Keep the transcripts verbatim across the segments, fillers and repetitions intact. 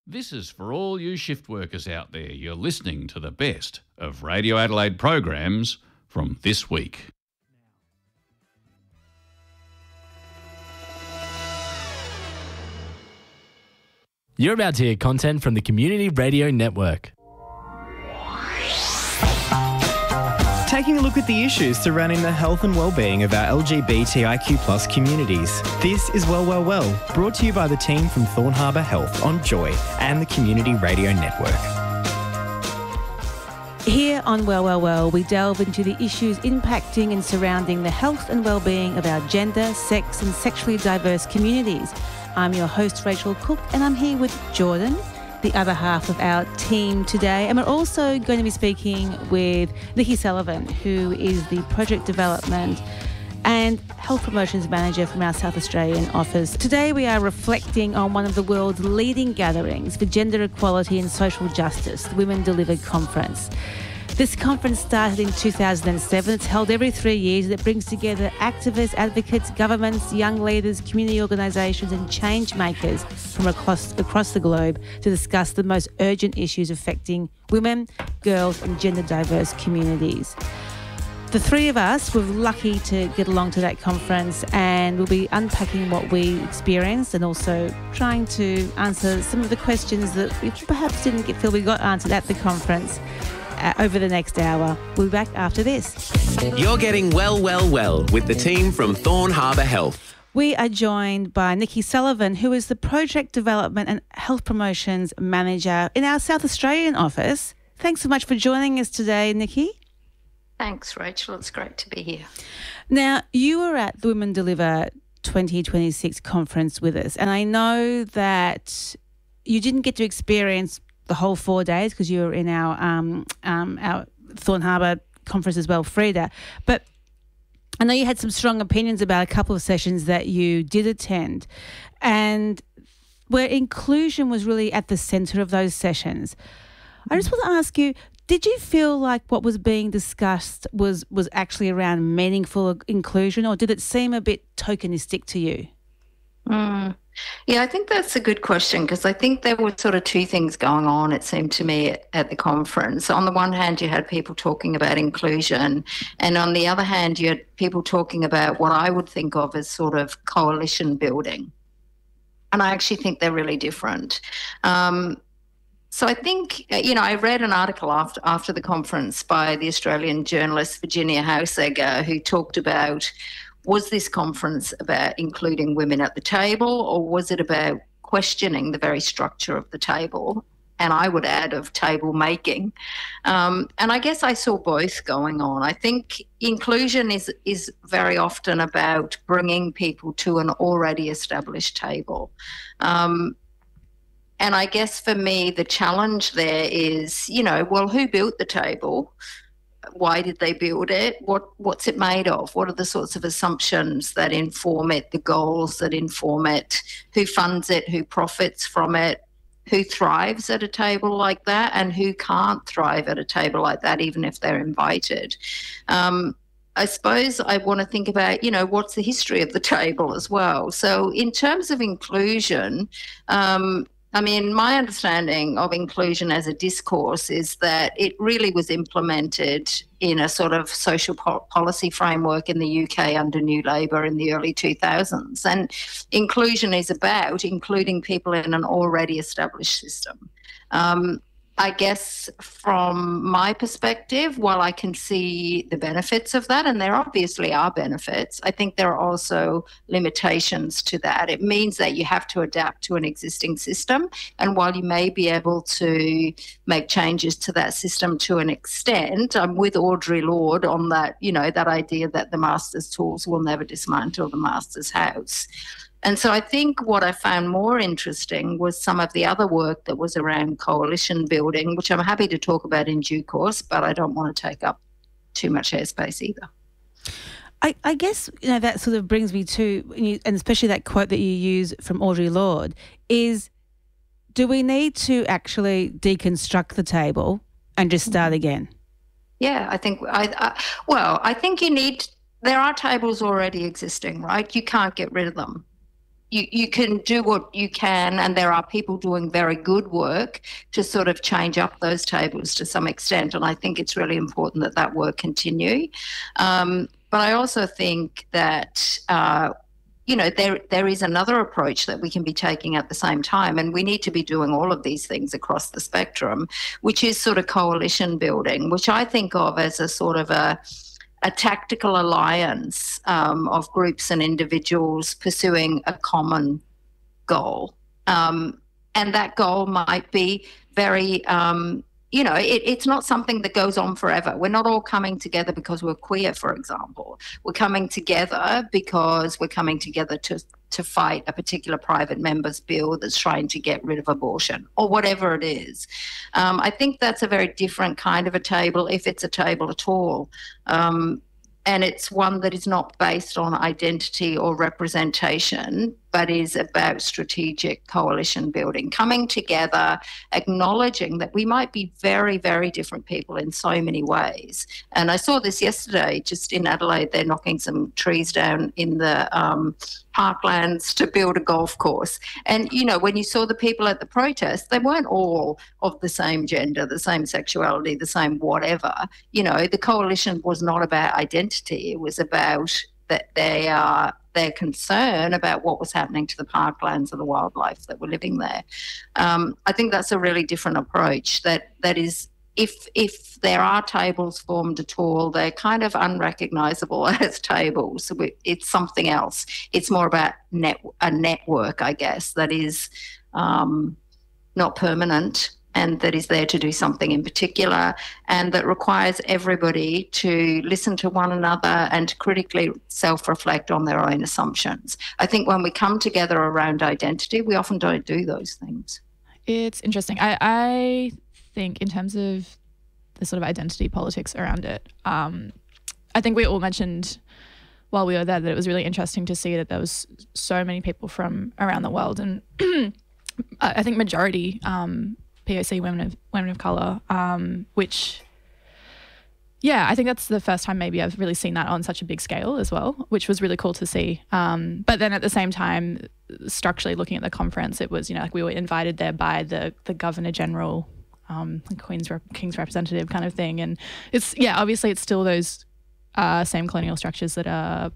This is for all you shift workers out there. You're listening to the best of Radio Adelaide programs from this week. You're about to hear content from the Community Radio Network. Taking a look at the issues surrounding the health and well-being of our L G B T I Q plus communities. This is Well, Well, Well, brought to you by the team from Thorn Harbour Health on Joy and the Community Radio Network. Here on Well, Well, Well, we delve into the issues impacting and surrounding the health and well-being of our gender, sex and sexually diverse communities. I'm your host, Rachel Cook, and I'm here with Jordan, the other half of our team today. And we're also going to be speaking with Nikki Sullivan, who is the Project Development and Health Promotions Manager from our South Australian office. Today we are reflecting on one of the world's leading gatherings for gender equality and social justice, the Women Delivered Conference. This conference started in two thousand seven. It's held every three years and it brings together activists, advocates, governments, young leaders, community organisations and change makers from across, across the globe to discuss the most urgent issues affecting women, girls and gender diverse communities. The three of us were lucky to get along to that conference and we'll be unpacking what we experienced and also trying to answer some of the questions that we perhaps didn't get, feel we got answered at the conference. Uh, over the next hour. We'll be back after this. You're getting well, well, well with the team from Thorn Harbour Health. We are joined by Nikki Sullivan, who is the Project Development and Health Promotions Manager in our South Australian office. Thanks so much for joining us today, Nikki. Thanks, Rachel. It's great to be here. Now, you were at the Women Deliver twenty twenty-six conference with us, and I know that you didn't get to experience the whole four days because you were in our um, um, our Thorn Harbour conference as well, Freda. But I know you had some strong opinions about a couple of sessions that you did attend and where inclusion was really at the centre of those sessions. I just want to ask you, did you feel like what was being discussed was, was actually around meaningful inclusion or did it seem a bit tokenistic to you? Mm. Yeah, I think that's a good question because I think there were sort of two things going on, it seemed to me, at, at the conference. On the one hand, you had people talking about inclusion and on the other hand, you had people talking about what I would think of as sort of coalition building. And I actually think they're really different. Um, so I think, you know, I read an article after, after the conference by the Australian journalist Virginia Hausegger who talked about, was this conference about including women at the table or was it about questioning the very structure of the table? And I would add of table making. Um, and I guess I saw both going on. I think inclusion is, is very often about bringing people to an already established table. Um, and I guess for me, the challenge there is, you know, well, who built the table? Why did they build it? What what's it made of? What are the sorts of assumptions that inform it, the goals that inform it, who funds it, who profits from it, who thrives at a table like that and who can't thrive at a table like that even if they're invited. Um, I suppose I want to think about, you know, what's the history of the table as well. So in terms of inclusion, um, I mean, my understanding of inclusion as a discourse is that it really was implemented in a sort of social po- policy framework in the U K under New Labour in the early two thousands. And inclusion is about including people in an already established system. Um, I guess from my perspective, while I can see the benefits of that, and there obviously are benefits, I think there are also limitations to that. It means that you have to adapt to an existing system. And while you may be able to make changes to that system to an extent, I'm with Audre Lorde on that, you know, that idea that the master's tools will never dismantle the master's house. And so I think what I found more interesting was some of the other work that was around coalition building, which I'm happy to talk about in due course, but I don't want to take up too much airspace either. I, I guess, you know, that sort of brings me to, and especially that quote that you use from Audre Lorde, is do we need to actually deconstruct the table and just start again? Yeah, I think, I, I well, I think you need, there are tables already existing, right? You can't get rid of them. you, you can do what you can, and there are people doing very good work to sort of change up those tables to some extent. And I think it's really important that that work continue. Um, but I also think that, uh, you know, there there is another approach that we can be taking at the same time, and we need to be doing all of these things across the spectrum, which is sort of coalition building, which I think of as a sort of a a tactical alliance um, of groups and individuals pursuing a common goal. Um, and that goal might be very, um, you know, it, it's not something that goes on forever. We're not all coming together because we're queer, for example. We're coming together because we're coming together to to fight a particular private member's bill that's trying to get rid of abortion or whatever it is. Um, I think that's a very different kind of a table, if it's a table at all. Um, and it's one that is not based on identity or representation, but is about strategic coalition building, coming together, acknowledging that we might be very, very different people in so many ways. And I saw this yesterday, just in Adelaide, they're knocking some trees down in the um, parklands to build a golf course. And, you know, when you saw the people at the protest, they weren't all of the same gender, the same sexuality, the same whatever. You know, the coalition was not about identity. It was about that they are their concern about what was happening to the parklands and the wildlife that were living there. Um, I think that's a really different approach. That that is, if if there are tables formed at all, they're kind of unrecognisable as tables. So it's something else. It's more about net, a network, I guess, that is um, not permanent, and that is there to do something in particular, and that requires everybody to listen to one another and to critically self-reflect on their own assumptions. I think when we come together around identity, we often don't do those things. It's interesting. I, I think in terms of the sort of identity politics around it, um, I think we all mentioned while we were there that it was really interesting to see that there was so many people from around the world, and I think majority um, P O C women of women of colour, um, which, yeah, I think that's the first time maybe I've really seen that on such a big scale as well, which was really cool to see. Um, but then at the same time, structurally looking at the conference, it was, you know, like we were invited there by the the Governor General, um, Queen's rep- King's representative kind of thing, and it's yeah, obviously it's still those uh, same colonial structures that are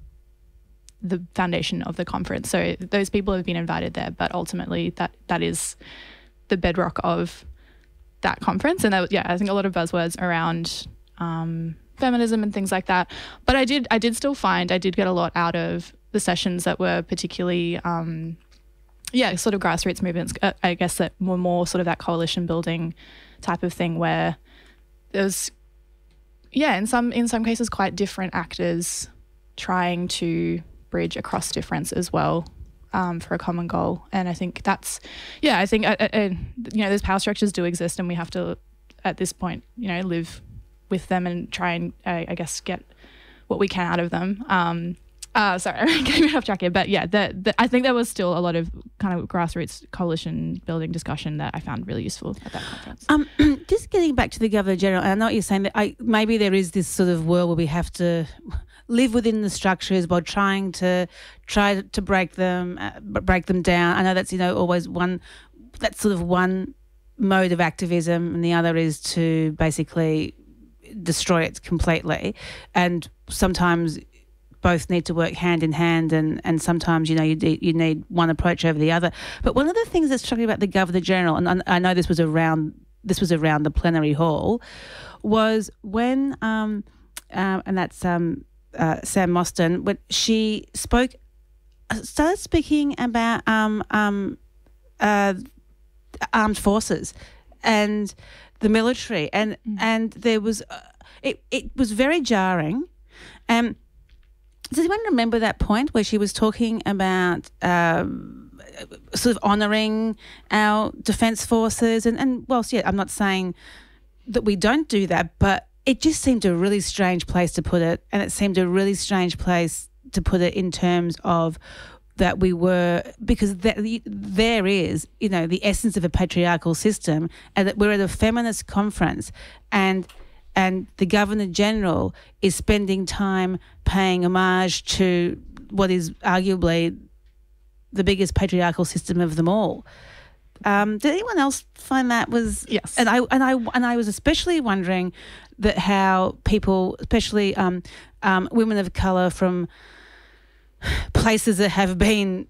the foundation of the conference. So those people have been invited there, but ultimately that that is the bedrock of that conference. And that, yeah, I think a lot of buzzwords around um, feminism and things like that. But I did, I did still find, I did get a lot out of the sessions that were particularly, um, yeah, sort of grassroots movements, uh, I guess, that were more sort of that coalition building type of thing, where there was, yeah, in some, in some cases quite different actors trying to bridge across difference as well. Um, for a common goal. And I think that's, yeah, I think, uh, uh, you know, those power structures do exist, and we have to, at this point, you know, live with them and try and, uh, I guess, get what we can out of them. Um, uh, sorry, I'm getting off track here, but yeah, the, the, I think there was still a lot of kind of grassroots coalition building discussion that I found really useful at that conference. Um, just getting back to the Governor General, and I know what you're saying, that I, maybe there is this sort of world where we have to live within the structures while trying to try to break them, uh, break them down. I know that's, you know, always one, that's sort of one mode of activism, and the other is to basically destroy it completely. And sometimes both need to work hand in hand, and, and sometimes, you know, you you need one approach over the other. But one of the things that's struck me about the Governor General, and I know this was around this was around the plenary hall, was when um, um and that's um. Uh, Sam Mostyn, when she spoke, started speaking about um, um, uh, armed forces and the military, and mm. and there was, uh, it it was very jarring. Um, does anyone remember that point where she was talking about um, sort of honouring our defence forces? And and whilst yeah, I'm not saying that we don't do that, but it just seemed a really strange place to put it, and it seemed a really strange place to put it in terms of that we were, because that, there is, you know, the essence of a patriarchal system, and that we're at a feminist conference, and and the Governor General is spending time paying homage to what is arguably the biggest patriarchal system of them all. Um, did anyone else find that was Yes. And I and I and I was especially wondering that how people, especially um, um, women of colour from places that have been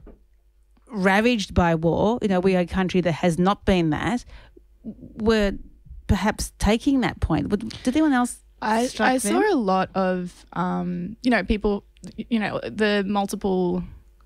ravaged by war, you know, we are a country that has not been that, were perhaps taking that point. Would, did anyone else? I, strike I them? saw a lot of, um, you know, people, you know, the multiple,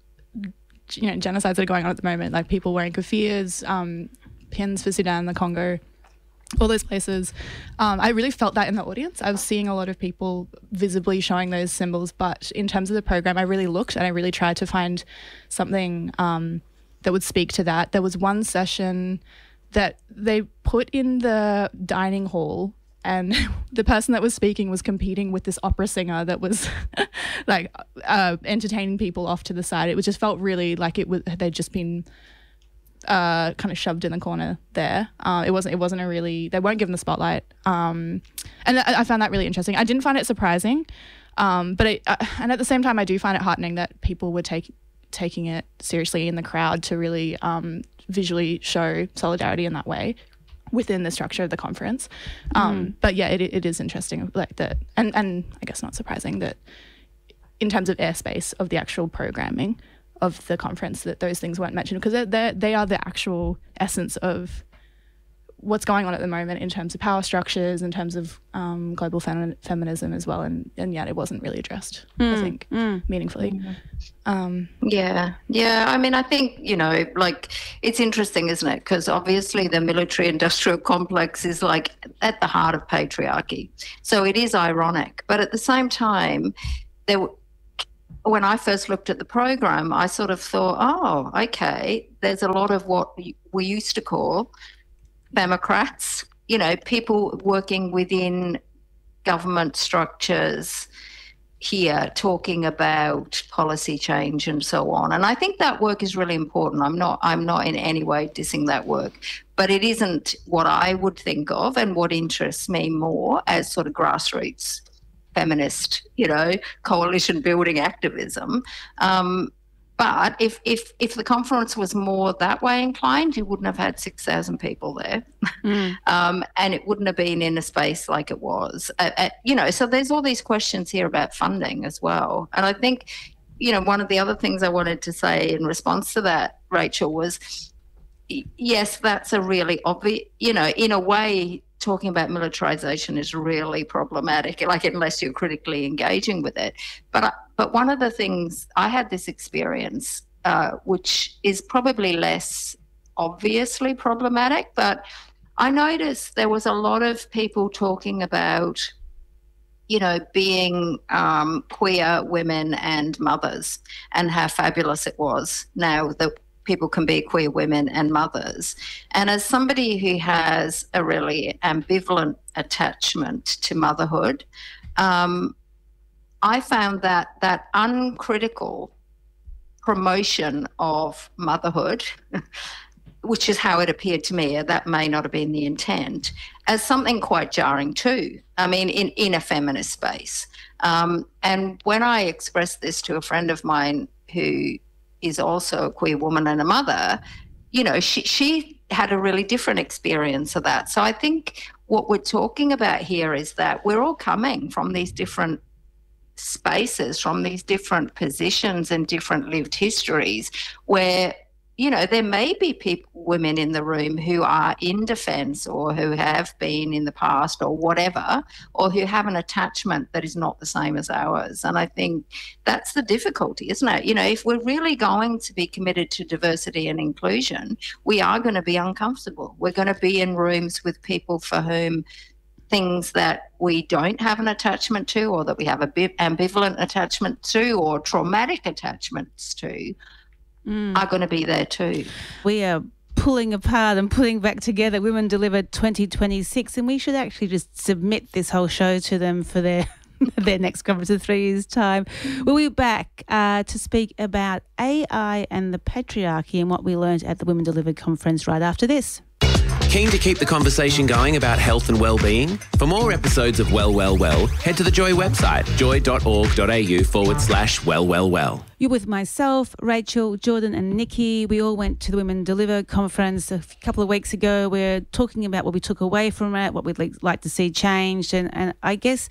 you know, genocides that are going on at the moment, like people wearing kaffirs, um, pins for Sudan and the Congo, all those places. Um, I really felt that in the audience. I was seeing a lot of people visibly showing those symbols, but in terms of the program, I really looked and I really tried to find something um, that would speak to that. There was one session that they put in the dining hall, and the person that was speaking was competing with this opera singer that was like uh, entertaining people off to the side. It was just felt really like it was they'd just been uh, kind of shoved in the corner there. Uh, it wasn't it wasn't a really they weren't given the spotlight, um, and I, I found that really interesting. I didn't find it surprising, um, but it, uh, and at the same time, I do find it heartening that people were taking taking it seriously in the crowd to really um, visually show solidarity in that way within the structure of the conference. Um, mm. But yeah, it, it is interesting, like that, and, and I guess not surprising that in terms of airspace of the actual programming of the conference, that those things weren't mentioned, because they they are the actual essence of what's going on at the moment in terms of power structures, in terms of um, global fem- feminism as well, and, and yet it wasn't really addressed, mm. I think, mm. meaningfully. Mm. Um, yeah, yeah. I mean, I think, you know, like, it's interesting, isn't it? Because obviously the military-industrial complex is, like, at the heart of patriarchy. So it is ironic. But at the same time, there, when I first looked at the program, I sort of thought, oh, okay, there's a lot of what we used to call Democrats, you know, people working within government structures here talking about policy change and so on. And I think that work is really important. I'm not I'm not in any way dissing that work, but it isn't what I would think of and what interests me more as sort of grassroots feminist, you know, coalition building activism. Um, But if, if if the conference was more that way inclined, you wouldn't have had six thousand people there. Mm. um, and it wouldn't have been in a space like it was. Uh, uh, you know, so there's all these questions here about funding as well. And I think, you know, one of the other things I wanted to say in response to that, Rachel, was, yes, that's a really obvious, you know, in a way, talking about militarization is really problematic, like unless you're critically engaging with it. But but one of the things, I had this experience, uh, which is probably less obviously problematic, but I noticed there was a lot of people talking about, you know, being um, queer women and mothers and how fabulous it was now that people can be queer women and mothers. And as somebody who has a really ambivalent attachment to motherhood, um, I found that that uncritical promotion of motherhood, which is how it appeared to me, that may not have been the intent, as something quite jarring too. I mean, in, in a feminist space. Um, and when I expressed this to a friend of mine who is also a queer woman and a mother, you know, she, she had a really different experience of that. So I think what we're talking about here is that we're all coming from these different spaces, from these different positions and different lived histories where, you know, there may be people, women in the room who are in defence or who have been in the past or whatever, or who have an attachment that is not the same as ours. And I think that's the difficulty, isn't it? You know, if we're really going to be committed to diversity and inclusion, we are going to be uncomfortable. We're going to be in rooms with people for whom things that we don't have an attachment to, or that we have a bit ambivalent attachment to, or traumatic attachments to, Mm. are going to be there too. We are pulling apart and putting back together Women Delivered twenty twenty-six, and we should actually just submit this whole show to them for their their next conference in three years' time. We'll be back uh, to speak about A I and the patriarchy and what we learned at the Women Delivered conference right after this. Keen to keep the conversation going about health and well-being? For more episodes of Well, Well, Well, head to the Joy website, joy.org.au forward slash well, well, well. You're with myself, Rachel, Jordan and Nikki. We all went to the Women Deliver conference a couple of weeks ago. We're talking about what we took away from it, what we'd like to see changed. And, and I guess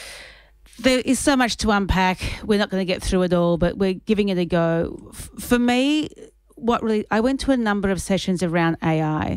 there is so much to unpack. We're not going to get through it all, but we're giving it a go. F- for me, what really, I went to a number of sessions around A I.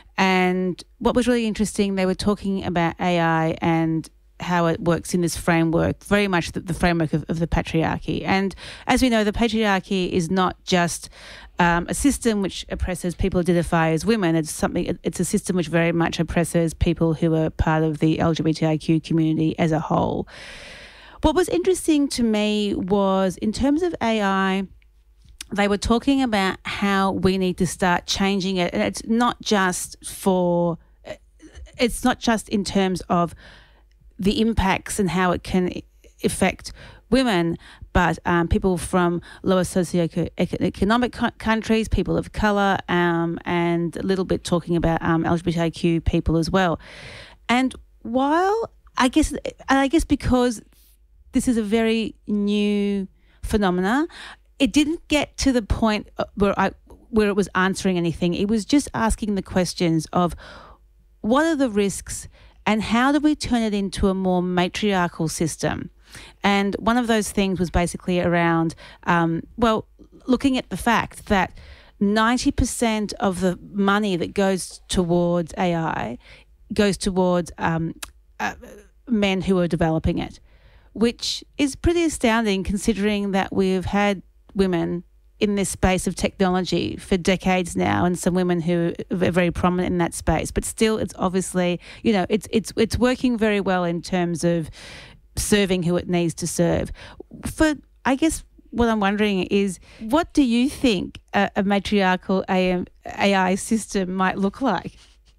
And what was really interesting, they were talking about A I and how it works in this framework, very much the, the framework of, of the patriarchy. And as we know, the patriarchy is not just um, a system which oppresses people who identify as women. It's something. It's a system which very much oppresses people who are part of the L G B T I Q community as a whole. What was interesting to me was, in terms of A I, they were talking about how we need to start changing it. And it's not just for, it's not just in terms of the impacts and how it can affect women, but um, people from lower socioeconomic co- countries, people of colour, um, and a little bit talking about um, L G B T I Q people as well. And while I guess, and I guess because this is a very new phenomena, it didn't get to the point where I where it was answering anything. It was just asking the questions of what are the risks and how do we turn it into a more matriarchal system? And one of those things was basically around, um, well, looking at the fact that ninety percent of the money that goes towards A I goes towards um, uh, men who are developing it, which is pretty astounding considering that we've had women in this space of technology for decades now, and some women who are very prominent in that space. But still, it's obviously, you know, it's it's it's working very well in terms of serving who it needs to serve. For, I guess, what I'm wondering is, what do you think a, a matriarchal A I system might look like?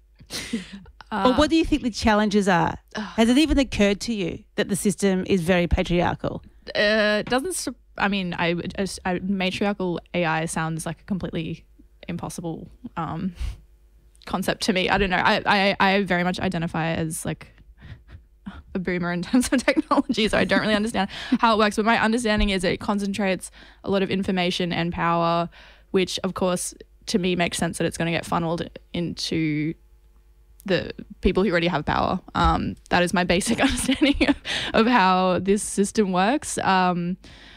Uh, or what do you think the challenges are? Has it even occurred to you that the system is very patriarchal? Uh, it doesn't. Su- I mean, I, I, I matriarchal A I sounds like a completely impossible um, concept to me. I don't know. I, I, I very much identify as like a boomer in terms of technology, so I don't really understand how it works. But my understanding is it concentrates a lot of information and power, which, of course, to me makes sense that it's going to get funneled into the people who already have power. Um, that is my basic understanding of, of how this system works. Um,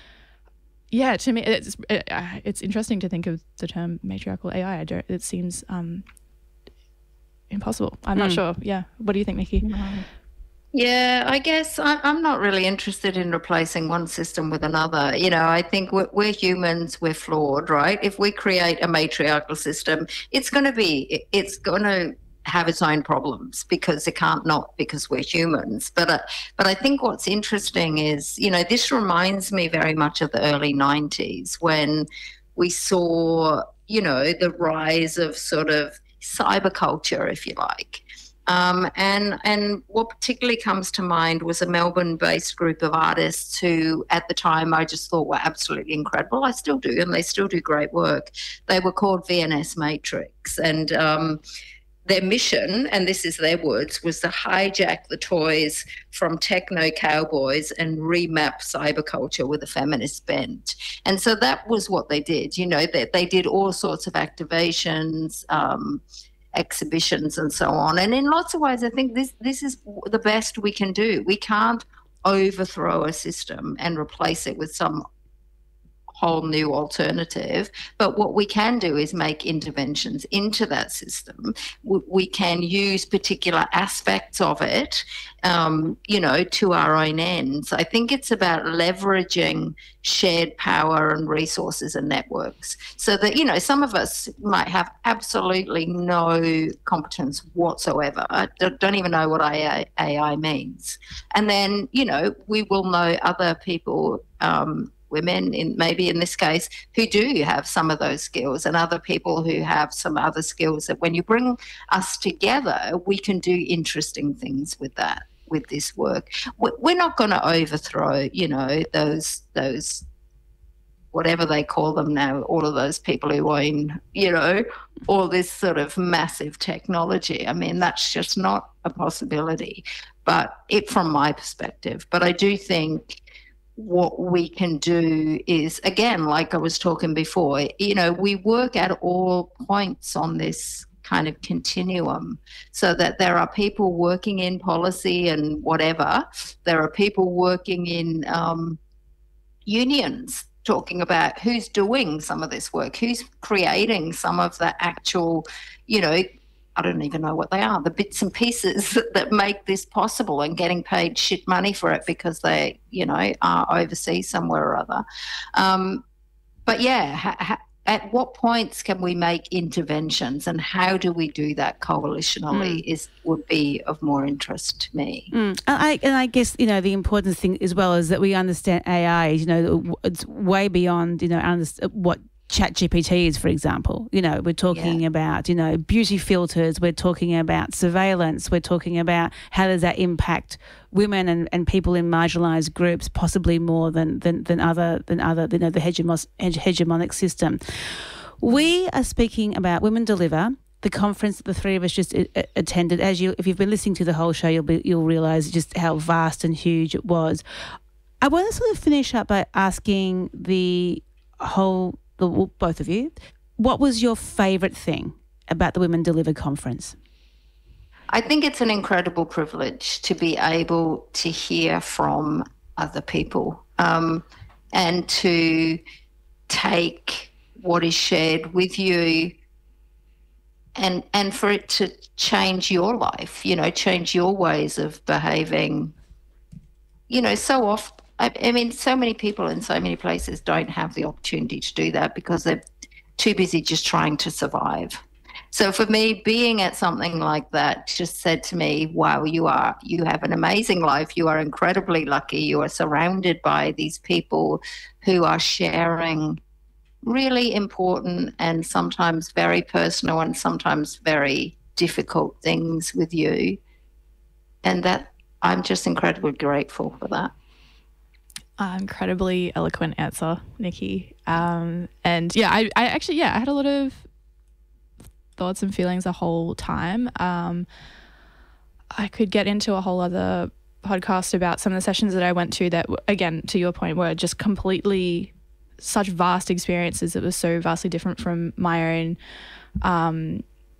yeah, to me, it's it, it's interesting to think of the term matriarchal A I. I don't, it seems um, impossible. I'm mm. not sure. Yeah. What do you think, Nikki? Yeah, I guess I, I'm not really interested in replacing one system with another. You know, I think we're, we're humans, we're flawed, right? If we create a matriarchal system, it's going to be, it's going to have its own problems because it can't not, because we're humans. But uh, but I think what's interesting is, you know, this reminds me very much of the early nineties when we saw, you know, the rise of sort of cyber culture, if you like. Um, and and what particularly comes to mind was a Melbourne-based group of artists who, at the time, I just thought were absolutely incredible. I still do, and they still do great work. They were called V N S Matrix, and um, their mission, and this is their words, was to hijack the toys from techno cowboys and remap cyberculture with a feminist bent. And so that was what they did. You know, they, they did all sorts of activations, um, exhibitions and so on. And in lots of ways, I think this this is the best we can do. We can't overthrow a system and replace it with some whole new alternative, but what we can do is make interventions into that system. We can use particular aspects of it, um, you know, to our own ends. I think it's about leveraging shared power and resources and networks so that, you know, some of us might have absolutely no competence whatsoever. I don't even know what A I means. And then, you know, we will know other people, um, women in maybe in this case, who do have some of those skills, and other people who have some other skills that when you bring us together, we can do interesting things with that, with this work. We're not going to overthrow, you know, those those whatever they call them now, all of those people who own, you know, all this sort of massive technology. I mean, that's just not a possibility, but it from my perspective. But I do think what we can do is, again, like I was talking before, you know, we work at all points on this kind of continuum, so that there are people working in policy and whatever. There are people working in um, unions talking about who's doing some of this work, who's creating some of the actual, you know, I don't even know what they are, the bits and pieces that, that make this possible, and getting paid shit money for it because they, you know, are overseas somewhere or other. Um, but yeah, ha- ha- at what points can we make interventions, and how do we do that coalitionally mm. is would be of more interest to me. Mm. I, and I guess, you know, the important thing as well is that we understand A I, you know, it's way beyond, you know, what ChatGPT is, for example. You know, we're talking yeah. about, you know, beauty filters, we're talking about surveillance, we're talking about how does that impact women and, and people in marginalised groups, possibly more than than, than other than other you know the hegemonic, hegemonic system. We are speaking about Women Deliver, the conference that the three of us just a- attended. As you, if you've been listening to the whole show, you'll be you'll realise just how vast and huge it was. I want to sort of finish up by asking the whole. The, both of you, what was your favourite thing about the Women Deliver conference? I think it's an incredible privilege to be able to hear from other people um, and to take what is shared with you and and for it to change your life, you know, change your ways of behaving. You know, so often, I, I mean, so many people in so many places don't have the opportunity to do that because they're too busy just trying to survive. So for me, being at something like that just said to me, wow, you are, you have an amazing life. You are incredibly lucky. You are surrounded by these people who are sharing really important and sometimes very personal and sometimes very difficult things with you. And that I'm just incredibly grateful for that. Uh, incredibly eloquent answer, Nikki. Um, and yeah, I, I actually, yeah, I had a lot of thoughts and feelings the whole time. Um, I could get into a whole other podcast about some of the sessions that I went to that, again, to your point, were just completely such vast experiences that were so vastly different from my own. Um,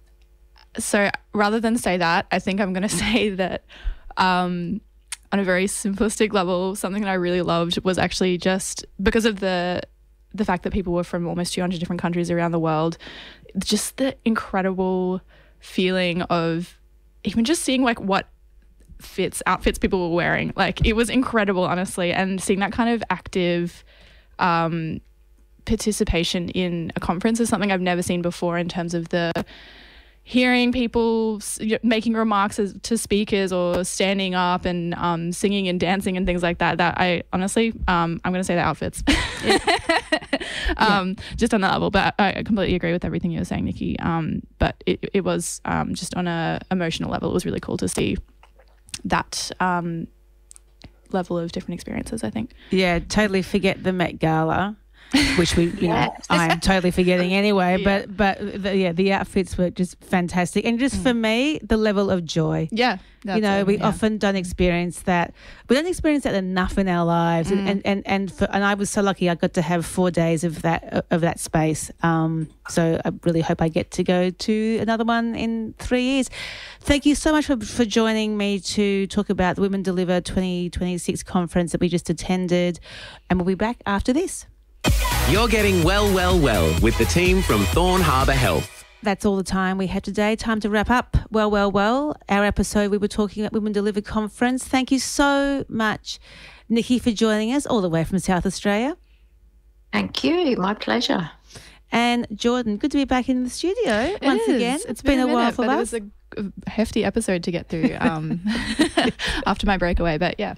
so rather than say that, I think I'm going to say that um, on a very simplistic level, something that I really loved was actually just because of the the fact that people were from almost two hundred different countries around the world, just the incredible feeling of even just seeing like what fits outfits people were wearing. Like it was incredible, honestly, and seeing that kind of active um, participation in a conference is something I've never seen before in terms of the hearing people making remarks as, to speakers or standing up and um, singing and dancing and things like that. That I honestly, um, I'm going to say the outfits, yeah. um, yeah. just on that level. But I completely agree with everything you were saying, Nikki. Um, but it, it was um, just on a emotional level. It was really cool to see that um, level of different experiences, I think. Yeah, totally forget the Met Gala. Which we, you know, I am totally forgetting anyway. Yeah. But, but the, yeah, the outfits were just fantastic, and just mm. for me, the level of joy. Yeah, you know, it, we yeah. often don't experience that. We don't experience that enough in our lives, mm. and and and and, for, and I was so lucky. I got to have four days of that of that space. Um, so I really hope I get to go to another one in three years. Thank you so much for for joining me to talk about the Women Deliver twenty twenty-six conference that we just attended, and we'll be back after this. You're getting well, well, well with the team from Thorn Harbour Health. That's all the time we have today. Time to wrap up. Well, well, well. Our episode, we were talking about Women Deliver Conference. Thank you so much, Nikki, for joining us all the way from South Australia. Thank you. My pleasure. And Jordan, good to be back in the studio it once is. again. It's, it's been, been a, a minute, while for but us. It was a hefty episode to get through um, after my breakaway, but yeah.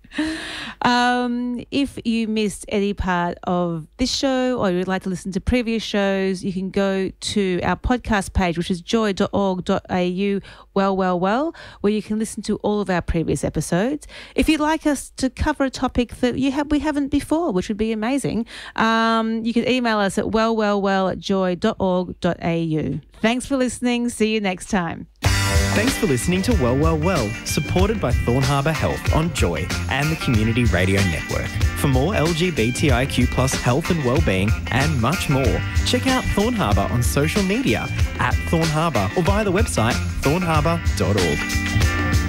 Um, if you missed any part of this show or you'd like to listen to previous shows, you can go to our podcast page, which is joy dot org dot a u well, well, well, where you can listen to all of our previous episodes. If you'd like us to cover a topic that you have we haven't before, which would be amazing, um, you can email us at well, well, well at joy dot org dot a u. Thanks for listening. See you next time. Thanks for listening to Well, Well, Well, supported by Thorn Harbour Health on Joy and the Community Radio Network. For more L G B T I Q plus health and wellbeing and much more, check out Thorn Harbour on social media at Thorn Harbour or via the website thorn harbour dot org.